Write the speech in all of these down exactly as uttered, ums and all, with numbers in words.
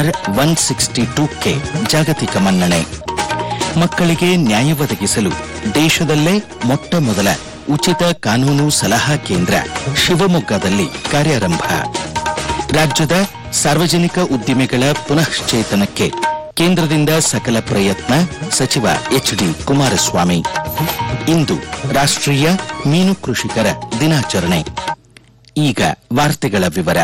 R one sixty two K ಜಾಗತಿಕ ಮನ್ನಣೆ. ಮಕ್ಕಳಿಗೆ ನ್ಯಾಯ ಒದಗಿಸಲು ದೇಶದಲ್ಲೇ ಮೊಟ್ಟ ಮೊದಲ ಉಚಿತ ಕಾನೂನು ಸಲಹಾ ಕೇಂದ್ರ ಶಿವಮೊಗ್ಗದಲ್ಲಿ ಕಾರ್ಯಾರಂಭ. ರಾಜ್ಯದ ಸಾರ್ವಜನಿಕ ಉದ್ದಿಮೆಗಳ ಪುನಶ್ಚೇತನಕ್ಕೆ ಕೇಂದ್ರದಿಂದ ಸಕಲ ಪ್ರಯತ್ನ, ಸಚಿವ ಎಚ್ ಡಿ ಕುಮಾರಸ್ವಾಮಿ. ಇಂದು ರಾಷ್ಟ್ರೀಯ ಮೀನು ಕೃಷಿಕರ ದಿನಾಚರಣೆ. ಈಗ ವಾರ್ತೆಗಳ ವಿವರ.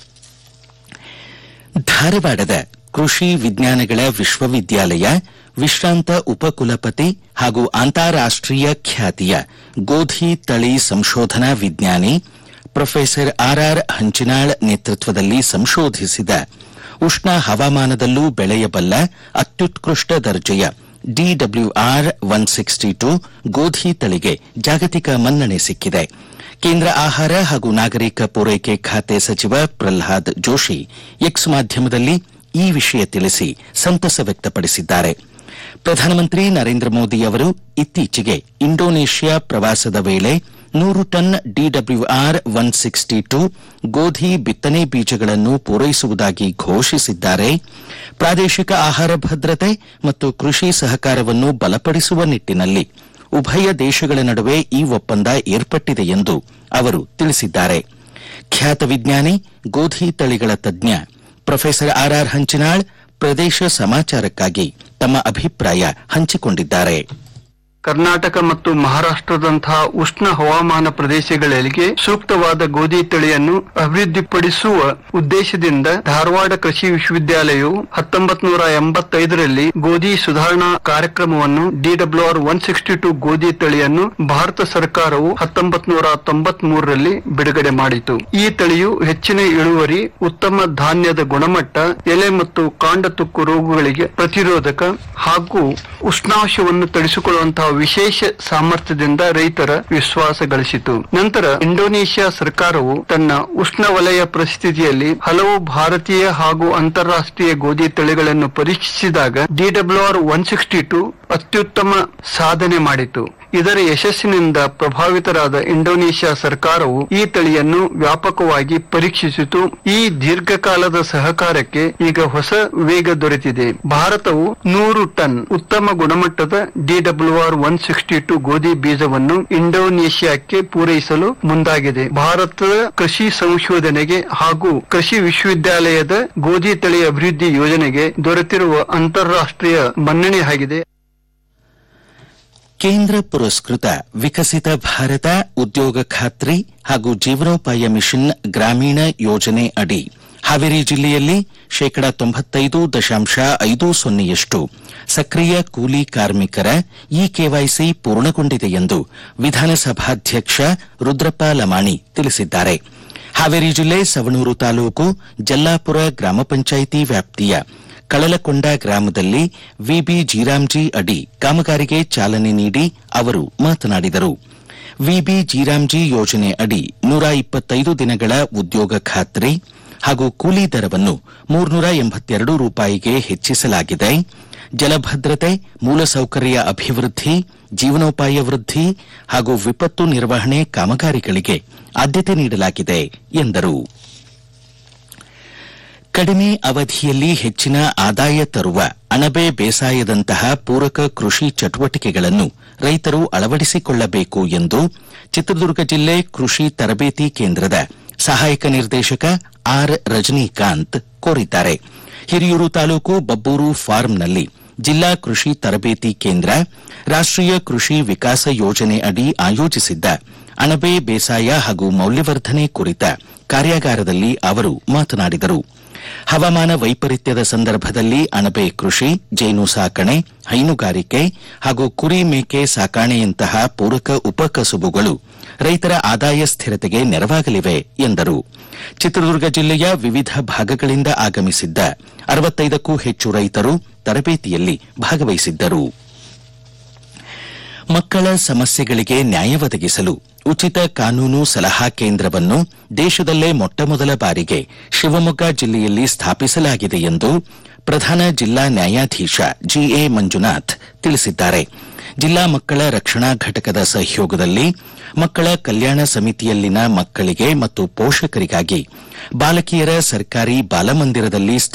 ಧಾರವಾಡದ ಕೃಷಿ ವಿಜ್ಞಾನಗಳ ವಿಶ್ವವಿದ್ಯಾಲಯ ವಿಶ್ರಾಂತ ಉಪಕುಲಪತಿ ಹಾಗೂ ಅಂತಾರಾಷ್ಟ್ರೀಯ ಖ್ಯಾತಿಯ ಗೋಧಿ ತಳಿ ಸಂಶೋಧನಾ ವಿಜ್ಞಾನಿ ಪ್ರೊಫೆಸರ್ ಆರ್ಆರ್ ಹಂಚಿನಾಳ್ ನೇತೃತ್ವದಲ್ಲಿ ಸಂಶೋಧಿಸಿದ ಉಷ್ಣ ಹವಾಮಾನದಲ್ಲೂ ಬೆಳೆಯಬಲ್ಲ ಅತ್ಯುತ್ಕೃಷ್ಟ ದರ್ಜೆಯ ಡಿಡಬ್ಲ್ಯೂಆರ್ ಒನ್ ಸಿಕ್ಸ್ಟಿ ಟೂ ಗೋಧಿ ತಳಿಗೆ ಜಾಗತಿಕ ಮನ್ನಣೆ ಸಿಕ್ಕಿದೆ. ಕೇಂದ್ರ ಆಹಾರ ಹಾಗೂ ನಾಗರಿಕ ಪೂರೈಕೆ ಖಾತೆ ಸಚಿವ ಪ್ರಹ್ಲಾದ್ ಜೋಶಿ ಎಕ್ಸ್ ಮಾಧ್ಯಮದಲ್ಲಿ ಈ ವಿಷಯ ತಿಳಿಸಿ ಸಂತಸ ವ್ಯಕ್ತಪಡಿಸಿದ್ದಾರೆ. ಪ್ರಧಾನಮಂತ್ರಿ ನರೇಂದ್ರ ಮೋದಿ ಅವರು ಇತ್ತೀಚೆಗೆ ಇಂಡೋನೇಷ್ಯಾ ಪ್ರವಾಸದ ವೇಳೆ ನೂರು ton DWR one sixty two ಗೋಧಿ ಬಿತ್ತನೆ ಬೀಜಗಳನ್ನು ಪೂರೈಸುವುದಾಗಿ ಘೋಷಿಸಿದ್ದಾರೆ. ಪ್ರಾದೇಶಿಕ ಆಹಾರ ಭದ್ರತೆ ಮತ್ತು ಕೃಷಿ ಸಹಕಾರವನ್ನು ಬಲಪಡಿಸುವ ನಿಟ್ಟಿನಲ್ಲಿ ಉಭಯ ದೇಶಗಳ ನಡುವೆ ಈ ಒಪ್ಪಂದ ಏರ್ಪಟ್ಟಿದೆ ಎಂದು ಅವರು ತಿಳಿಸಿದ್ದಾರೆ. ಖ್ಯಾತ ವಿಜ್ಞಾನಿ, ಗೋಧಿ ತಳಿಗಳ ತಜ್ಞ ಪ್ರೊಫೆಸರ್ ಆರ್ಆರ್ ಹಂಚಿನಾಳ್ ಪ್ರದೇಶ ಸಮಾಚಾರಕ್ಕಾಗಿ ತಮ್ಮ ಅಭಿಪ್ರಾಯ ಹಂಚಿಕೊಂಡಿದ್ದಾರೆ. ಕರ್ನಾಟಕ ಮತ್ತು ಮಹಾರಾಷ್ಟ್ರದಂತಹ ಉಷ್ಣ ಹವಾಮಾನ ಪ್ರದೇಶಗಳಿಗೆ ಸೂಕ್ತವಾದ ಗೋಧಿ ತಳಿಯನ್ನು ಅಭಿವೃದ್ಧಿಪಡಿಸುವ ಉದ್ದೇಶದಿಂದ ಧಾರವಾಡ ಕೃಷಿ ವಿಶ್ವವಿದ್ಯಾಲಯವು ಹತ್ತೊಂಬತ್ತು ನೂರ ಎಂಬತ್ತೈದರಲ್ಲಿ ಗೋಧಿ ಸುಧಾರಣಾ ಕಾರ್ಯಕ್ರಮವನ್ನು ಡಿಡಬ್ಲ್ಯೂಆರ್ ಒನ್ ಸಿಕ್ಸ್ಟಿ ಟೂ ಗೋಧಿ ತಳಿಯನ್ನು ಭಾರತ ಸರ್ಕಾರವು ಹತ್ತೊಂಬತ್ತು ನೂರ ತೊಂಬತ್ ಮೂರರಲ್ಲಿ ಬಿಡುಗಡೆ ಮಾಡಿತು. ಈ ತಳಿಯು ಹೆಚ್ಚಿನ ಇಳುವರಿ, ಉತ್ತಮ ಧಾನ್ಯದ ಗುಣಮಟ್ಟ, ಎಲೆ ಮತ್ತು ಕಾಂಡ ತುಕ್ಕು ರೋಗಗಳಿಗೆ ಪ್ರತಿರೋಧಕ ಹಾಗೂ ಉಷ್ಣಾಂಶವನ್ನು ತಡಿಸಿಕೊಳ್ಳುವಂತಹ ವಿಶೇಷ ಸಾಮರ್ಥ್ಯದಿಂದ ರೈತರ ವಿಶ್ವಾಸ ಗಳಿಸಿತು. ನಂತರ ಇಂಡೋನೇಷ್ಯಾ ಸರ್ಕಾರವು ತನ್ನ ಉಷ್ಣವಲಯ ಪರಿಸ್ಥಿತಿಯಲ್ಲಿ ಹಲವು ಭಾರತೀಯ ಹಾಗೂ ಅಂತಾರಾಷ್ಟ್ರೀಯ ಗೋಧಿ ತಳಿಗಳನ್ನು ಪರೀಕ್ಷಿಸಿದಾಗ ಡಿಡಬ್ಲ್ಯೂಆರ್ ಒನ್ ಸಿಕ್ಸ್ಟಿ ಟೂ ಅತ್ಯುತ್ತಮ ಸಾಧನೆ ಮಾಡಿತು. ಇದರ ಯಶಸ್ಸಿನಿಂದ ಪ್ರಭಾವಿತರಾದ ಇಂಡೋನೇಷ್ಯಾ ಸರ್ಕಾರವು ಈ ತಳಿಯನ್ನು ವ್ಯಾಪಕವಾಗಿ ಪರೀಕ್ಷಿಸಿತು. ಈ ದೀರ್ಘಕಾಲದ ಸಹಕಾರಕ್ಕೆ ಈಗ ಹೊಸ ವೇಗ ದೊರೆತಿದೆ. ಭಾರತವು ನೂರು ಟನ್ ಉತ್ತಮ ಗುಣಮಟ್ಟದ ಡಿಡಬ್ಲ್ಯೂಆರ್ ಒನ್ ಸಿಕ್ಸ್ಟಿ ಟೂ ಗೋಧಿ ಬೀಜವನ್ನು ಇಂಡೋನೇಷ್ಯಾಕ್ಕೆ ಪೂರೈಸಲು ಮುಂದಾಗಿದೆ. ಭಾರತದ ಕೃಷಿ ಸಂಶೋಧನೆಗೆ ಹಾಗೂ ಕೃಷಿ ವಿಶ್ವವಿದ್ಯಾಲಯದ ಗೋಧಿ ತಳಿ ಅಭಿವೃದ್ಧಿ ಯೋಜನೆಗೆ ದೊರೆತಿರುವ ಅಂತಾರಾಷ್ಟ್ರೀಯ ಮನ್ನಣೆ ಆಗಿದೆ. ಕೇಂದ್ರ ಪುರಸ್ಕೃತ ವಿಕಸಿತ ಭಾರತ ಉದ್ಯೋಗ ಖಾತ್ರಿ ಹಾಗೂ ಜೀವನೋಪಾಯ ಮಿಷನ್ ಗ್ರಾಮೀಣ ಯೋಜನೆ ಅಡಿ ಹಾವೇರಿ ಜಿಲ್ಲೆಯಲ್ಲಿ ಶೇಕಡಾ ತೊಂಬತ್ತೈದು ದಶಾಂಶ ಐದು ಸೊನ್ನೆಯಷ್ಟು ಸಕ್ರಿಯ ಕೂಲಿ ಕಾರ್ಮಿಕರ ಇ ಕೆವೈಸಿ ಪೂರ್ಣಗೊಂಡಿದೆ ಎಂದು ವಿಧಾನಸಭಾಧ್ಯಕ್ಷ ರುದ್ರಪ್ಪ ಲಮಾಣಿ ತಿಳಿಸಿದ್ದಾರೆ. ಹಾವೇರಿ ಜಿಲ್ಲೆ ಸವಣೂರು ತಾಲೂಕು ಜಲ್ಲಾಪುರ ಗ್ರಾಮ ಪಂಚಾಯಿತಿ ವ್ಯಾಪ್ತಿಯ ಕಳಲಕೊಂಡ ಗ್ರಾಮದಲ್ಲಿ ವಿಬಿ ಜೀರಾಮ್ಜಿ ಅಡಿ ಕಾಮಗಾರಿಗೆ ಚಾಲನೆ ನೀಡಿ ಅವರು ಮಾತನಾಡಿದರು. ವಿಬಿ ಜೀರಾಮ್ಜಿ ಯೋಜನೆ ಅಡಿ ನೂರ ಇಪ್ಪತ್ತೈದು ದಿನಗಳ ಉದ್ಯೋಗ ಖಾತ್ರಿ ಹಾಗೂ ಕೂಲಿ ದರವನ್ನು ಮೂರ್ನೂರ ಎಂಬತ್ತೆರಡು ರೂಪಾಯಿಗೆ ಹೆಚ್ಚಿಸಲಾಗಿದೆ. ಜಲಭದ್ರತೆ, ಮೂಲಸೌಕರ್ಯ ಅಭಿವೃದ್ಧಿ, ಜೀವನೋಪಾಯ ವೃದ್ಧಿ ಹಾಗೂ ವಿಪತ್ತು ನಿರ್ವಹಣೆ ಕಾಮಗಾರಿಗಳಿಗೆ ಆದ್ಯತೆ ನೀಡಲಾಗಿದೆ ಎಂದರು. ಕಡಿಮೆ ಅವಧಿಯಲ್ಲಿ ಹೆಚ್ಚಿನ ಆದಾಯ ತರುವ ಅಣಬೆ ಬೇಸಾಯದಂತಹ ಪೂರಕ ಕೃಷಿ ಚಟುವಟಿಕೆಗಳನ್ನು ರೈತರು ಅಳವಡಿಸಿಕೊಳ್ಳಬೇಕು ಎಂದು ಚಿತ್ರದುರ್ಗ ಜಿಲ್ಲೆ ಕೃಷಿ ತರಬೇತಿ ಕೇಂದ್ರದ ಸಹಾಯಕ ನಿರ್ದೇಶಕ ಆರ್ ರಜನಿಕಾಂತ್ ಕೋರಿದ್ದಾರೆ. ಹಿರಿಯೂರು ತಾಲೂಕು ಬಬ್ಬೂರು ಫಾರ್ಮ್ನಲ್ಲಿ ಜಿಲ್ಲಾ ಕೃಷಿ ತರಬೇತಿ ಕೇಂದ್ರ ರಾಷ್ಟ್ರೀಯ ಕೃಷಿ ವಿಕಾಸ ಯೋಜನೆ ಅಡಿ ಆಯೋಜಿಸಿದ್ದ ಅಣಬೆ ಬೇಸಾಯ ಹಾಗೂ ಮೌಲ್ಯವರ್ಧನೆ ಕುರಿತ ಕಾರ್ಯಾಗಾರದಲ್ಲಿ ಅವರು ಮಾತನಾಡಿದರು. ಹವಾಮಾನ ವೈಪರೀತ್ಯದ ಸಂದರ್ಭದಲ್ಲಿ ಅಣಬೆ ಕೃಷಿ, ಜೇನು ಸಾಕಣೆ, ಹೈನುಗಾರಿಕೆ ಹಾಗೂ ಕುರಿ ಮೇಕೆ ಸಾಕಾಣೆಯಂತಹ ಪೂರಕ ಉಪಕಸುಬುಗಳು ರೈತರ ಆದಾಯ ಸ್ಥಿರತೆಗೆ ನೆರವಾಗಲಿವೆ ಎಂದರು. ಚಿತ್ರದುರ್ಗ ಜಿಲ್ಲೆಯ ವಿವಿಧ ಭಾಗಗಳಿಂದ ಆಗಮಿಸಿದ್ದ ಅರವತ್ತೈದಕ್ಕೂ ಹೆಚ್ಚು ರೈತರು ತರಬೇತಿಯಲ್ಲಿ ಭಾಗವಹಿಸಿದ್ದರು. ಮಕ್ಕಳ ಸಮಸ್ಯೆಗಳಿಗೆ ನ್ಯಾಯ ಒದಗಿಸಲು ಉಚಿತ ಕಾನೂನು ಸಲಹಾ ಕೇಂದ್ರವನ್ನು ದೇಶದಲ್ಲೇ ಮೊಟ್ಟಮೊದಲ ಬಾರಿಗೆ ಶಿವಮೊಗ್ಗ ಜಿಲ್ಲೆಯಲ್ಲಿ ಸ್ಥಾಪಿಸಲಾಗಿದೆ ಎಂದು ಪ್ರಧಾನ ಜಿಲ್ಲಾ ನ್ಯಾಯಾಧೀಶ ಜಿಎ ಮಂಜುನಾಥ್ ತಿಳಿಸಿದ್ದಾರೆ. ಜಿಲ್ಲಾ ಮಕ್ಕಳ ರಕ್ಷಣಾ ಘಟಕದ ಸಹಯೋಗದಲ್ಲಿ ಮಕ್ಕಳ ಕಲ್ಯಾಣ ಸಮಿತಿಯಲ್ಲಿನ ಮಕ್ಕಳಿಗೆ ಮತ್ತು ಪೋಷಕರಿಗಾಗಿ ಬಾಲಕಿಯರ ಸರ್ಕಾರಿ ಬಾಲಮಂದಿರದಲ್ಲಿ